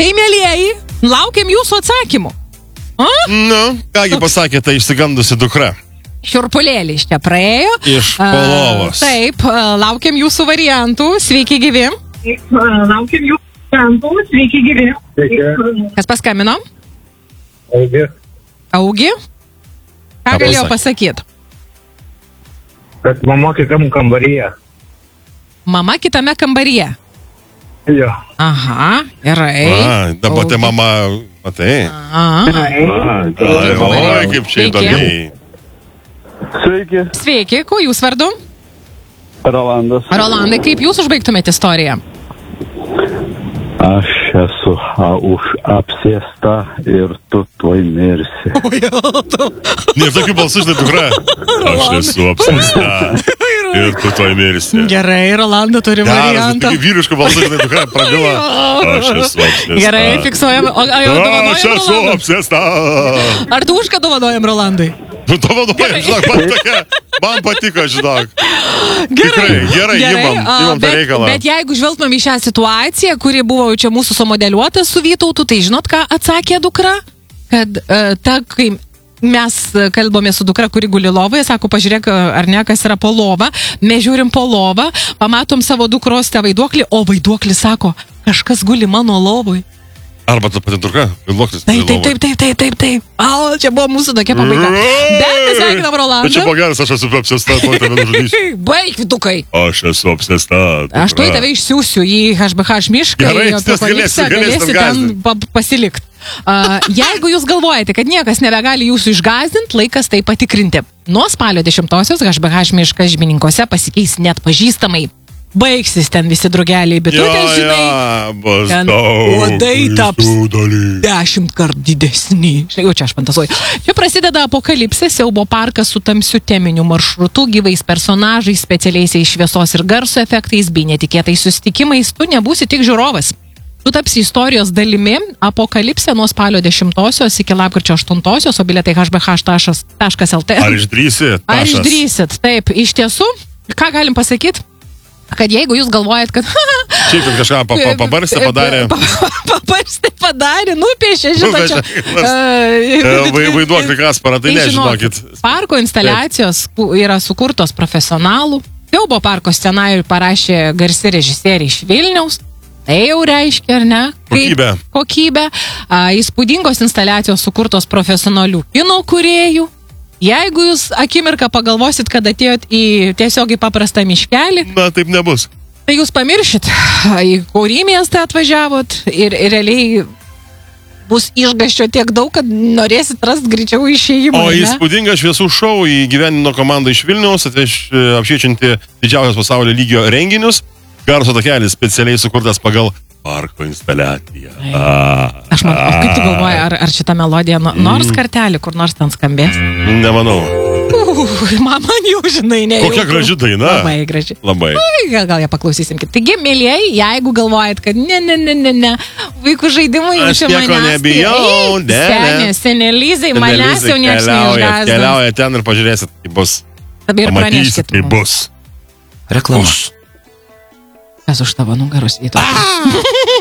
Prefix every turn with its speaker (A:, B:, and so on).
A: Tai, mielieji, laukiam jūsų atsakymų.
B: Nu, kągi pasakė, tai išsigandusi dukra.
A: Šiurpulėlis čia praėjo.
B: Iš polovos.
A: Taip, laukiam jūsų variantų. Sveiki gyvi.
C: Laukiam jūsų variantų. Sveiki gyvi.
A: Kas paskambino? Augi. Ką
B: Ką
A: galėjo
B: pasakė?
A: pasakyti?
D: Kad mama kitam kambaryje.
A: Mama kitame kambaryje.
D: Jo.
A: Aha, gerai.
B: Dabar tai mama, matai. Oi, kaip čia įdomiai.
D: Sveiki.
A: Sveiki, kuo jūs vardu?
D: Rolandas.
A: Rolandai, kaip jūs užbaigtumėte istoriją?
D: Aš esu apsėsta ir tu tuoj mirsi.
B: Ne, tokių balsų, žinai, dukra. Aš esu apsėsta. Ir tu tuoj mirsi.
A: Gerai, Rolanda turi
B: Geras,
A: variantą.
B: tokių vyriškų balsų, žinai, dukra prabila. Aš esu apsėsta.
A: Gerai, fiksuojam. O jau
B: Aš
A: dovanojam
B: esu
A: Rolandui?
B: apsėsta.
A: Ar tu už ką dovanojam Rolandui?
B: Nu, dovanojam, žinok, man patiko, žinok. Gerai, imam tą reikalą.
A: Bet jeigu žvelgtumėm į šią situaciją, kuri buvo čia mūsų sumodeliuota su Vytautu, tai žinot, ką atsakė dukra? Kad kai mes kalbame su dukra, kuri guli lovoje, sako, pažiūrėk, ar ne, kas yra po lova, mes žiūrim po lovą, pamatom savo dukros tą vaiduoklį, o vaiduoklis sako, kažkas guli mano lovui.
B: Arba ta pati dukra, vaiduoklis.
A: Taip. O, čia buvo mūsų tokia pabaiga. Bet mes sveikinam Rolandą.
B: Bet čia buvo geras, aš esu apsėsta, tuoj tave nužudysiu.
A: Baik, Vytukai.
B: Aš esu apsėsta.
A: Aš tuoj tave išsiųsiu į HBH mišką.
B: Gerai,
A: į Apokalipsę, galėsi ten pasilikti. Jeigu jūs galvojate, kad niekas nebegali jūsų išgąsdinti, laikas tai patikrinti. Nuo spalio 10-osios HBH miškas Žmininkose pasikeis net pažįstamai. Baigsis ten visi drugeliai, bitutės, žinai. Ten uodai taps 10 kart didesni. Jau čia aš fantasuoju. Čia prasideda Apokalipsė, siaubo parkas su tamsiu teminiu maršrutu, gyvais personažais, specialiaisiais šviesos ir garso efektais bei netikėtais susitikimais. Tu nebūsi tik žiūrovas. Tu tapsi istorijos dalimi. Apokalipsė nuo spalio 10-osios iki lapkričio 8-osios, o bilietai hbh.lt.
B: Ar išdrįsit?
A: Ar išdrįsit? Taip, iš tiesų, ką galim pasakyti? Kad jeigu jūs galvojat, kad...
B: Šiaip kažką pabarstė padarė.
A: Pabarstė padarė, nupiešė, žinote.
B: Vaiduoklį Kasparą, tai nežinokit.
A: Parko instaliacijos yra sukurtos profesionalų. Siaubo parko scenarijų parašė garsi režisierė iš Vilniaus. Tai jau reiškia, ar ne? Kokybė. Įspūdingos instaliacijos sukurtos profesionalių kino kūrėjų. Jeigu jūs akimirką pagalvosit, kad atėjot tiesiog į paprastą miškelį,
B: na, taip nebus.
A: Tai jūs pamiršit, į kurį miestą atvažiavot ir realiai bus išgąsčio tiek daug, kad norėsit rast greičiau išėjimą.
B: O įspūdingą šviesų šou įgyvendino komanda iš Vilniaus, apšviečianti didžiausias pasaulio lygio renginius. Garso takelis specialiai sukurtas pagal parko instaliaciją.
A: Aš manau, kaip tu galvoji, ar šitą melodiją nors kartelį, kur nors ten skambės?
B: Nemanau.
A: Man jau žinai, ne.
B: Kokia graži daina.
A: Labai graži.
B: Labai.
A: Gal ją paklausysim. Taigi, mėlyjei, jeigu galvojat, kad ne, vaikų žaidimai jau čia manęs.
B: Aš nieko nebijau,
A: Senelizai, manęs jau nieks neišgąsdins.
B: Keliauja ten ir pažiūrėsit, kaip bus. Pamatysit, kaip bus.
E: Reklama.
A: Kas už tavo nugaros, Vytautas?